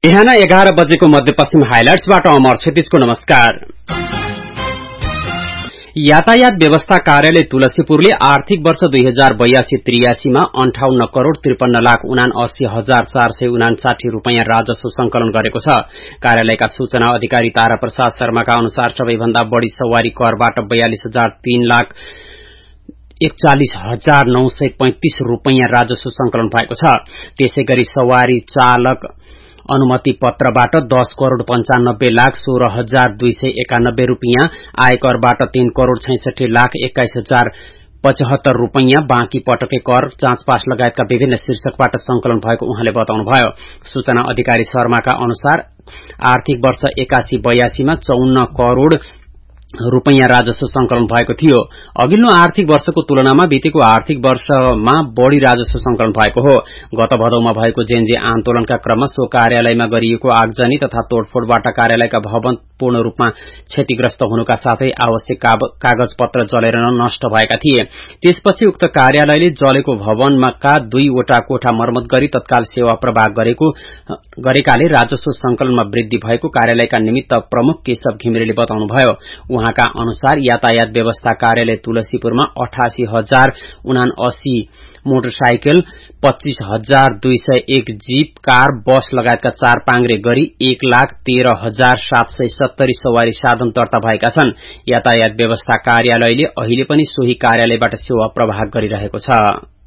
बिहान 11 बजेको मध्यपश्चिम हाइलाइट्सबाट अमर क्षतिजको नमस्कार। यातायात व्यवस्था कार्यालय तुलसीपुरले आर्थिक वर्ष 2082-83 मा 58 करोड़ 53,79,459 रूपैयाँ राजस्व संकलन गरेको छ। कार्यालयका सूचना अधिकारी तारा प्रसाद शर्माका अनुसार सबैभन्दा बढ़ी सवारी करबाट 42,03,41,935 रूपैयाँ राजस्व संकलन भएको छ। त्यसैगरी सवारी चालक अनुमति पत्रबाट 10 करोड़ 95,16,291 रूपैयाँ, आयकरबाट 3 करोड़ 66,21,075 रूपैयाँ, बाँकी पटके कर, जाँच पास लगायतका विभिन्न शीर्षकबाट संकलन भएको उहाँले बताउनुभयो। सूचना अधिकारी शर्माका अनुसार आर्थिक वर्ष 81-82 मा 54 करोड़ रूपैयाँ राजस्व संकलन भएको थियो। अघिल्लो आर्थिक वर्षको तुलनामा बितेको आर्थिक वर्षमा बढ़ी राजस्व संकलन भएको हो। गत भदौमा भएको जेनजी आन्दोलनका क्रममा सो कार्यालयमा गरिएको आगजनी तथा तोड़फोड़बाट कार्यालयका भवन पूर्ण रूपमा क्षतिग्रस्त हुनुका साथै आवश्यक कागज पत्र जलेर नष्ट भएका थिए। त्यसपछि उक्त कार्यालयले जलेको भवनका 2 वटा कोठा मर्मत गरी तत्काल सेवा प्रवाह गरेकाले राजस्व संकलनमा वृद्धि भएको कार्यालयका निमित्त प्रमुख केशव घिमिरेले बताउनुभयो। उहाँका अनुसार यातायात व्यवस्था कार्यालय तुलसीपुरमा 88,079 मोटरसाइकल, 25,201 जीप, कार, बस लगायतका 4 पाङ्ग्रे गरी 1,13,770 सवारी साधन दर्ता भएका छन्। यातायात व्यवस्था कार्यालयले अहिले पनि सोही कार्यालयबाट सेवा प्रवाह गरिरहेको छ।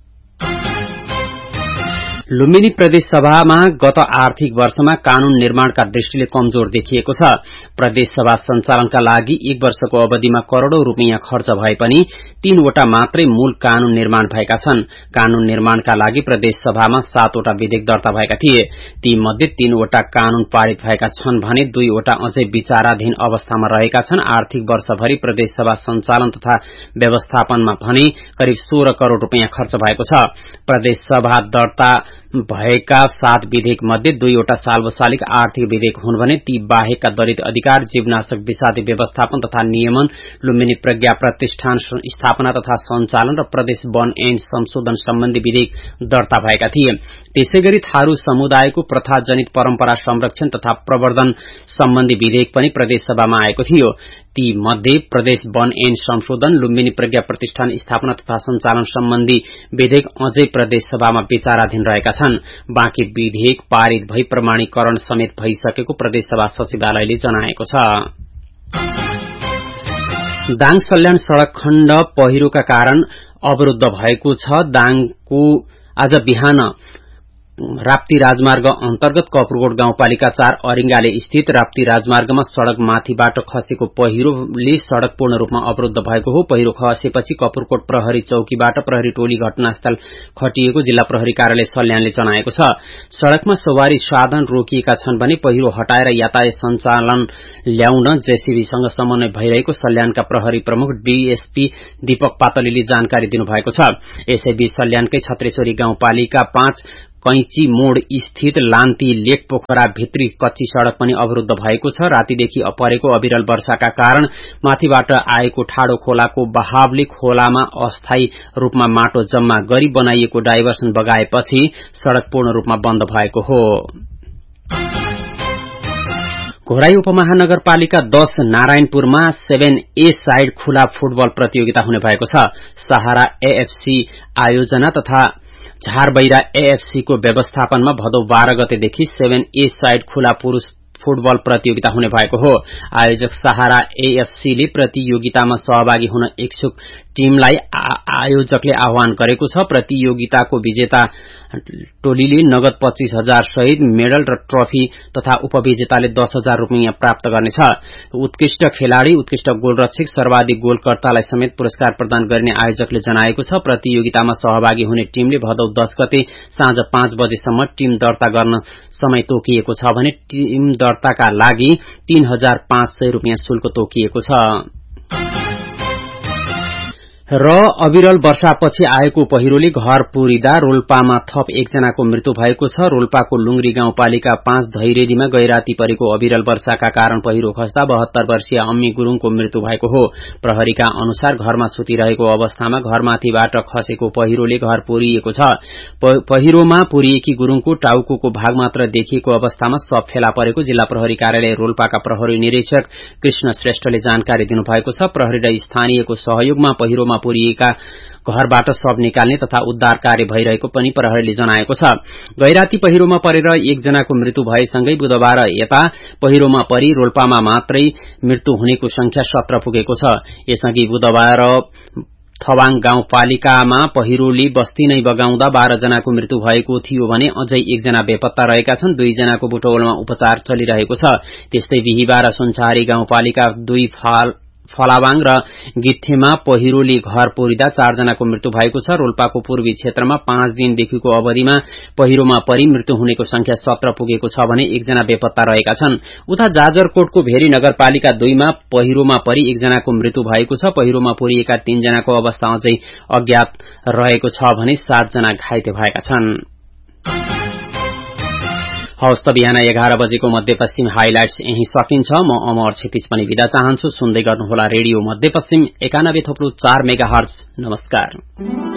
लुम्बिनी प्रदेश सभामा गत आर्थिक वर्षमा कानून निर्माणका दृष्टिले कमजोर देखिएको छ। प्रदेश सभा सञ्चालनका लागि 1 वर्षको अवधिमा करोड़ौं रूपैयाँ खर्च भए पनि 3 वटा मात्रै मूल कानून निर्माण भएका छन्। कानून निर्माणका लागि प्रदेश सभामा 7 वटा विधेयक दर्ता भएका थिए। ती मध्ये 3 वटा कानून पारित भएका छन् भने 2 वटा अझै विचाराधीन अवस्थामा रहेका छन्। आर्थिक वर्षभरि प्रदेश सभा सञ्चालन तथा व्यवस्थापनमा भने करिब 16 करोड़ रूपैयाँ खर्च भएको छ। प्रदेश सभा दर्ता भएका 7 विधेयक मध्ये 2 वटा सार्वजनिक आर्थिक विधेयक हुन् भने ती बाहेकका दलित अधिकार, जीवनाशक विषादी व्यवस्थापन तथा नियमन, लुम्बिनी प्रज्ञा प्रतिष्ठान स्थापना तथा सञ्चालन र प्रदेश वन ऐन संशोधन सम्बन्धी विधेयक दर्ता भएका थिए। त्यसैगरी थारू समुदायको प्रथाजनित परम्परा संरक्षण तथा प्रवर्धन सम्बन्धी विधेयक पनि प्रदेश सभामा आएको थियो। ती मध्ये प्रदेश वन ऐन संशोधन, लुम्बिनी प्रज्ञा प्रतिष्ठान स्थापना तथा सञ्चालन सम्बन्धी विधेयक अझै प्रदेश सभामा विचाराधीन रहेका छन्। बाँकी विधेयक पारित भई प्रमाणीकरण समेत भइसकेको प्रदेश सभा सचिवालयले जनाएको छ। दाङ सल्यान सड़क खण्ड पहिरोका कारण अवरुद्ध भएको छ। दाङको आज बिहान राप्ती राजमार्ग अन्तर्गत कपुरकोट गाउँपालिका 4 अरिङ्गाले स्थित राप्ती राजमार्गमा सड़क माथिबाट खसेको पहिरोले सड़क पूर्ण रूपमा अवरुद्ध भएको हो। पहिरो खसेपछि कपुरकोट प्रहरी चौकीबाट प्रहरी टोली घटनास्थल खटिएको जिल्ला प्रहरी कार्यालय सल्यानले जनाएको छ। सड़कमा सवारी साधन रोकिएका छन् भने पहिरो हटाएर यातायात सञ्चालन ल्याउन जेसीबीसँग समन्वय भइरहेको सल्यानका प्रहरी प्रमुख डीएसपी दीपक पातलीले जानकारी दिनुभएको छ। यसैबीच सल्यानकै छत्रेश्वरी गाउँपालिका 5 कैंची मोड़ स्थित लान्ती लेक पोखरा भित्री कच्ची सड़क पनि अवरुद्ध भएको छ। रातीदेखि परेको अविरल वर्षाका कारण माथिबाट आएको ठाडो खोलाको बहावले खोलामा अस्थायी रूपमा माटो जम्मा गरी बनाइएको डाइभर्सन बगाएपछि सड़क पूर्ण रूपमा बन्द भएको हो। घोराई उपमहानगरपालिका 10 नारायणपुरमा 7A साइड खुला फुटबल प्रतियोगिता हुने भएको छ। सहारा एएफसी आयोजना तथा झारबैरा एएफसी को व्यवस्थापनमा भदौ 12 गतेदेखि 7A साइड खुला पुरूष फुटबल प्रतियोगिता हुने भएको हो। आयोजक सहारा एएफसीले प्रतियोगितामा सहभागी हुन इच्छुक टीमलाई आयोजकले आह्वान गरेको छ। प्रतियोगिताको विजेता टोलीले नगद 25,000 सहित मेडल र ट्रफी तथा उपविजेताले 10,000 रूपैयाँ प्राप्त गर्नेछ। उत्कृष्ट खेलाड़ी, उत्कृष्ट गोलरक्षक, सर्वाधिक गोलकर्तालाई समेत पुरस्कार प्रदान गर्ने आयोजकले जनाएको छ। प्रतियोगितामा सहभागी हुने टीमले भदौ 10 गते साँझ 5 बजेसम्म टीम दर्ता गर्न समय तोकिएको छ भने टीम दर्ताका लागि 3,500 रूपैयाँ शुल्क तोकिएको छ। र अविरल वर्षापछि आएको पहिरोले घर पुरिदा रोल्पामा थप एकजनाको मृत्यु भएको छ। रोल्पाको लुंग्री गाउँपालिका 5 धैरेलीमा गैराती परेको अविरल वर्षाका कारण पहिरो खस्दा 72 वर्षीय अम्मी गुरूङको मृत्यु भएको हो। प्रहरीका अनुसार घरमा सुतिरहेको अवस्थामा घरमाथिबाट खसेको पहिरोले घर पुरिएको छ। पहिरोमा पुरिएकी गुरूङको टाउको भाग मात्र देखिएको अवस्थामा शव फेला परेको जिल्ला प्रहरी कार्यालय रोल्पाका प्रहरी निरीक्षक कृष्ण श्रेष्ठले जानकारी दिनुभएको छ। प्रहरी र स्थानीयको सहयोगमा पहिरोमा पुरिएका घरबाट शव निकाल्ने तथा उद्धार कार्य भइरहेको पनि प्रहरीले जनाएको छ। गैराती पहिरोमा परेर एकजनाको मृत्यु भएसँगै बुधबार यता पहिरोमा परि रोल्पामा मात्रै मृत्यु हुनेको संख्या 17 पुगेको छ। यसअघि बुधबार थवाङ गाउँपालिकामा पहिरोले बस्ती नै बगाउँदा 12 जनाको मृत्यु भएको थियो भने अझै एकजना बेपत्ता रहेका छन्। 2 जनाको बुटवलमा उपचार चलिरहेको छ। त्यस्तै बिहीबार सुनचारी गाउँपालिका 2 फलावाङ र गिट्ठेमा पहिरोले घर पुरिदा 4 जनाको मृत्यु भएको छ। रोल्पाको पूर्वी क्षेत्रमा 5 दिनदेखिको अवधिमा पहिरोमा परि मृत्यु हुनेको संख्या 17 पुगेको छ भने एकजना बेपत्ता रहेका छन्। उता जाजरकोटको भेरी नगरपालिका 2 मा पहिरोमा परि एकजनाको मृत्यु भएको छ। पहिरोमा पुरिएका 3 जनाको अवस्था अझै अज्ञात रहेको छ भने 7 जना घाइते भएका छन्। हवस् त बिहान 11 बजेको मध्यपश्चिम हाइलाइट्स यही सकिन्छ। म अमर क्षितिज पनि बिदा चाहन्छु। सुन्दै गर्नुहोला रेडियो मध्यपश्चिम 91.4 मेगाहर्ज। नमस्कार।